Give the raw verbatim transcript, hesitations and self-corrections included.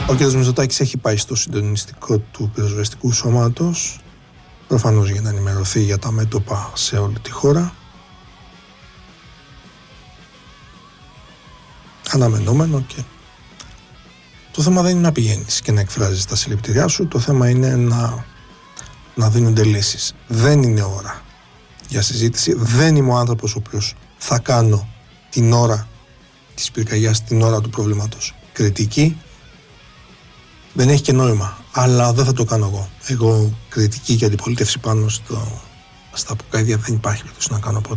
Ο κ. Μητσοτάκης έχει πάει στο συντονιστικό του πυροσβεστικού σώματος, προφανώς για να ενημερωθεί για τα μέτωπα σε όλη τη χώρα. Αναμενόμενο, και το θέμα δεν είναι να πηγαίνεις και να εκφράζεις τα συλληπιτήριά σου, το θέμα είναι να, να δίνονται λύσεις. Δεν είναι ώρα για συζήτηση, δεν είμαι ο άνθρωπος ο οποίος θα κάνω την ώρα της πυρκαγιάς, την ώρα του προβλήματος κριτική. Δεν έχει και νόημα, αλλά δεν θα το κάνω εγώ. Εγώ κριτική και αντιπολίτευση πάνω στο, στα αποκαίδια δεν υπάρχει περίπτωση να κάνω ποτέ.